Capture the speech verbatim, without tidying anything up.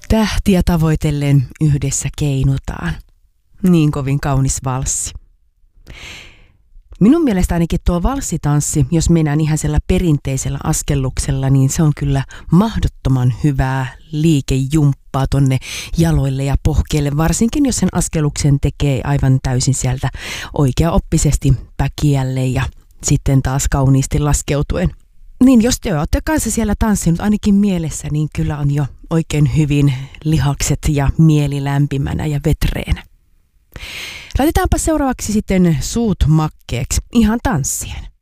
Tähtiä tavoitellen yhdessä keinutaan. Niin kovin kaunis valssi. Minun mielestä ainakin tuo valssitanssi, jos mennään ihan sillä perinteisellä askelluksella, niin se on kyllä mahdottoman hyvää liikejumppaa tonne jaloille ja pohkeille, varsinkin jos sen askeluksen tekee aivan täysin sieltä oikeaoppisesti päkiälle ja sitten taas kauniisti laskeutuen. Niin jos te olette kanssa siellä tanssinut ainakin mielessä, niin kyllä on jo oikein hyvin lihakset ja mieli lämpimänä ja vetreenä. Laitetaanpa seuraavaksi sitten suut makkeeksi ihan tanssien.